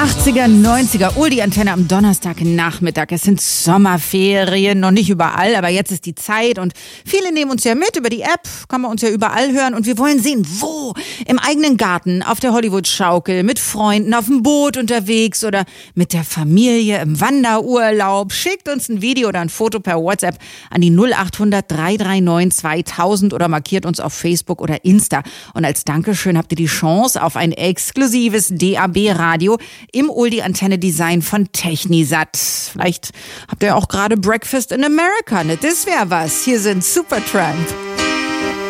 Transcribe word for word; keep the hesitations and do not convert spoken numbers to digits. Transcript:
achtziger, neunziger, Oldie-Antenne am Donnerstagnachmittag. Es sind Sommerferien, noch nicht überall, aber jetzt ist die Zeit und viele nehmen uns ja mit über die App, kann man uns ja überall hören und wir wollen sehen, wo? Im eigenen Garten, auf der Hollywood-Schaukel, mit Freunden, auf dem Boot unterwegs oder mit der Familie im Wanderurlaub. Schickt uns ein Video oder ein Foto per WhatsApp an die null achthundert, drei drei neun, zweitausend oder markiert uns auf Facebook oder Insta. Und als Dankeschön habt ihr die Chance auf ein exklusives D A B-Radio im Oldie-Antenne-Design von Technisat. Vielleicht habt ihr auch gerade Breakfast in America, ne? Das wäre was. Hier sind Supertramp.